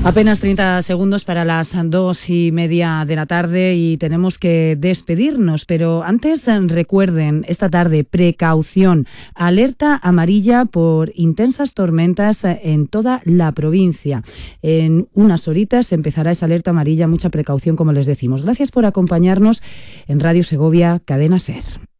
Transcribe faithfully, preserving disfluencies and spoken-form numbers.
Apenas treinta segundos para las dos y media de la tarde y tenemos que despedirnos, pero antes recuerden, esta tarde, precaución, alerta amarilla por intensas tormentas en toda la provincia. En unas horitas empezará esa alerta amarilla, mucha precaución como les decimos. Gracias por acompañarnos en Radio Segovia, Cadena SER.